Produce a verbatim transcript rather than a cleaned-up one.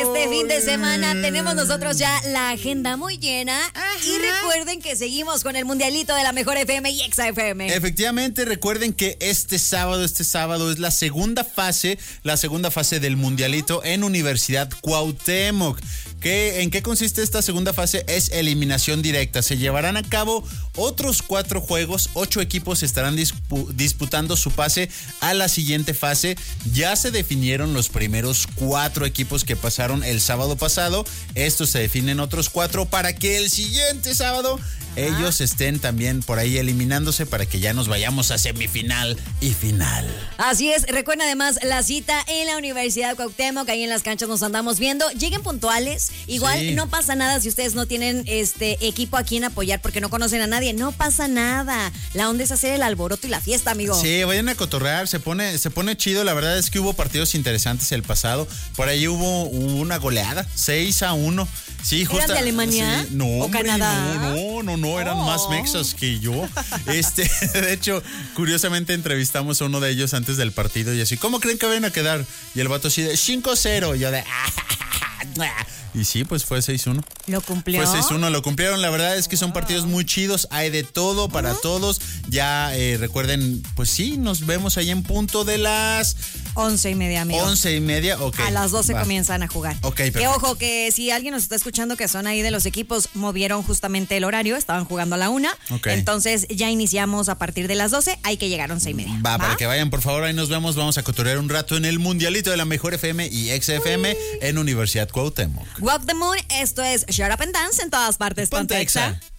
este fin de semana tenemos nosotros ya la agenda muy llena. Ajá. Y recuerden que seguimos con el Mundialito de la Mejor F M y Exa F M. Efectivamente, recuerden que este sábado, este sábado es la segunda fase, la segunda fase del Mundialito en Universidad Cuauhtémoc. ¿Qué, ¿En qué consiste esta segunda fase? Es eliminación directa. Se llevarán a cabo otros cuatro juegos, ocho equipos estarán dispu- disputando su pase a la siguiente fase. Ya se definieron los primeros cuatro equipos que pasaron el sábado pasado. Estos se definen otros cuatro para que el siguiente sábado Ajá. ellos estén también por ahí eliminándose para que ya nos vayamos a semifinal y final. Así es, recuerden además la cita en la Universidad Cuauhtémoc, ahí en las canchas nos andamos viendo. Lleguen puntuales, igual sí. no pasa nada si ustedes no tienen este equipo a quien apoyar porque no conocen a nadie, no pasa nada. La onda es hacer el alboroto y la fiesta, amigo. Sí, vayan a cotorrear, se pone, se pone chido. La verdad es que hubo partidos interesantes el pasado. Por ahí hubo una goleada, seis a uno. Sí, justo. ¿Eran de Alemania? Sí, no, ¿O hombre, Canadá? No, no, no, no, eran oh. más mexas que yo. Este, de hecho, curiosamente entrevistamos a uno de ellos antes del partido y así, ¿cómo creen que van a quedar? Y el vato así de cinco cero. Y yo de... Y sí, pues fue seis uno. ¿Lo cumplió? Fue seis uno, lo cumplieron. La verdad es que son partidos muy chidos. Hay de todo para uh-huh. todos. Ya eh, recuerden, pues sí, nos vemos ahí en punto de las... Once y media, amigo. Once y media, ok. A las doce va. Comienzan a jugar. Ok, perfecto. Que ojo, que si alguien nos está escuchando que son ahí de los equipos, movieron justamente el horario, estaban jugando a la una. Ok. Entonces ya iniciamos a partir de las doce, hay que llegar a once y media. Va, ¿Va? Para que vayan, por favor, ahí nos vemos. Vamos a cotorrear un rato en el Mundialito de la Mejor F M y Exa F M en Universidad Cuauhtémoc. Walk the Moon, esto es Shut Up and Dance en todas partes. Ponte Exa.